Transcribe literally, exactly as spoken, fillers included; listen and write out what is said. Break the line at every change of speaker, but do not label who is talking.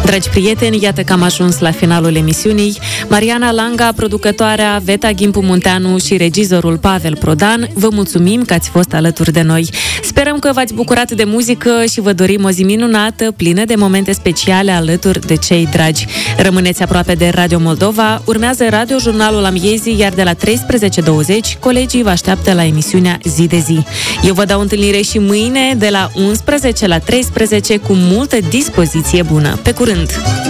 Dragi prieteni, iată că am ajuns la finalul emisiunii. Mariana Langa, producătoarea, Veta Ghimpu Munteanu și regizorul Pavel Prodan, vă mulțumim că ați fost alături de noi. Sperăm că v-ați bucurat de muzică și vă dorim o zi minunată, plină de momente speciale alături de cei dragi. Rămâneți aproape de Radio Moldova, urmează Radio Jurnalul Amiezii, iar de la treisprezece douăzeci, colegii vă așteaptă la emisiunea Zi de Zi. Eu vă dau întâlnire și mâine de la unsprezece la treisprezece cu multă dispoziție bună. Pe curând!